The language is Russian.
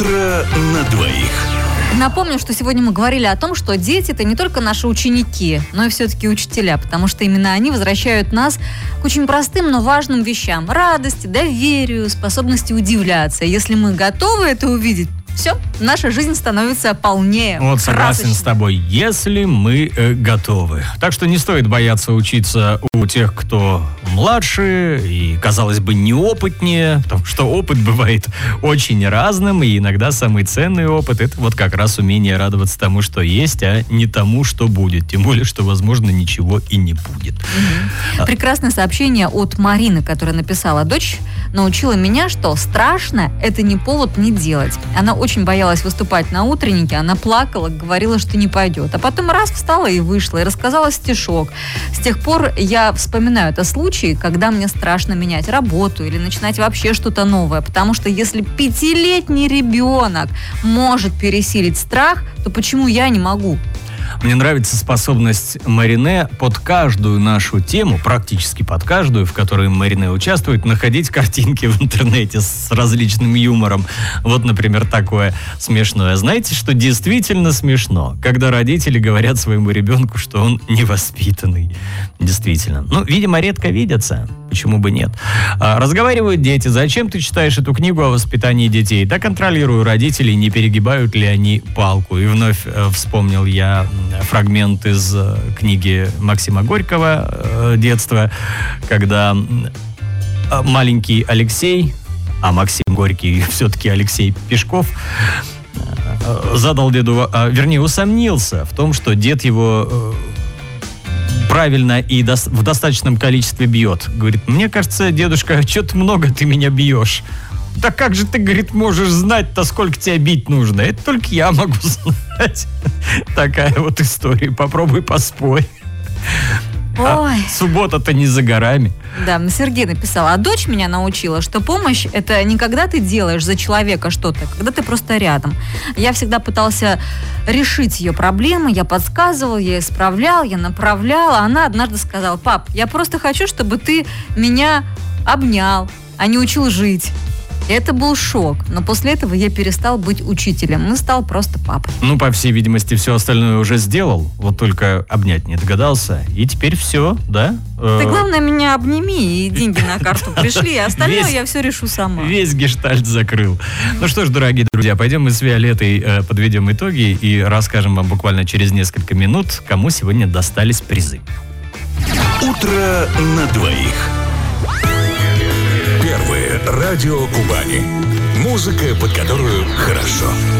Утро на двоих. Напомню, что сегодня мы говорили о том, что дети – это не только наши ученики, но и все-таки учителя, потому что именно они возвращают нас к очень простым, но важным вещам – радости, доверию, способности удивляться. Если мы готовы это увидеть, все, наша жизнь становится полнее. Вот согласен красочнее. с тобой, если мы готовы. Так что не стоит бояться учиться у тех, кто младше и, казалось бы, неопытнее, потому что опыт бывает очень разным, и иногда самый ценный опыт – это вот как раз умение радоваться тому, что есть, а не тому, что будет. Тем более, что, возможно, ничего и не будет. Прекрасное сообщение от Марины, которая написала: «Дочь научила меня, что страшно – это не повод не делать. Она очень боялась выступать на утреннике, она плакала, говорила, что не пойдет. А потом раз встала и вышла, и рассказала стишок. С тех пор я вспоминаю это случай, когда мне страшно менять работу или начинать вообще что-то новое. Потому что если 5-летний ребенок может пересилить страх, то почему я не могу?» Мне нравится способность Марине под каждую нашу тему, практически под каждую, в которой Марине участвует, находить картинки в интернете с различным юмором. Вот, например, такое смешное. Знаете, что действительно смешно? Когда родители говорят своему ребенку, что он невоспитанный. Действительно. Ну, видимо, редко видятся. Почему бы нет? Разговаривают дети. Зачем ты читаешь эту книгу о воспитании детей? Да контролирую родителей, не перегибают ли они палку. И вновь вспомнил я фрагмент из книги Максима Горького «Детство», когда маленький Алексей, а Максим Горький все-таки Алексей Пешков, задал деду, вернее, усомнился в том, что дед его правильно и в достаточном количестве бьет. Говорит: мне кажется, дедушка, что-то много ты меня бьешь. Да как же ты, говорит, можешь знать-то, сколько тебя бить нужно? Это только я могу знать. Такая вот история. Попробуй поспорь. Ой. Суббота-то не за горами. Да, Сергей написал: «А дочь меня научила, что помощь – это не когда ты делаешь за человека что-то, когда ты просто рядом. Я всегда пытался решить ее проблемы, я подсказывал, я исправлял, я направлял, а она однажды сказала: пап, я просто хочу, чтобы ты меня обнял, а не учил жить». И это был шок, но после этого я перестал быть учителем и стал просто папой. Ну, по всей видимости, все остальное уже сделал, вот только обнять не догадался, и теперь все, да? Ты, главное, меня обними, и деньги на карту пришли, а остальное я все решу сама. Весь гештальт закрыл. Ну что ж, дорогие друзья, пойдем мы с Виолеттой подведем итоги и расскажем вам буквально через несколько минут, кому сегодня достались призы. Утро на двоих. Первое радио Кубани. Музыка, под которую хорошо.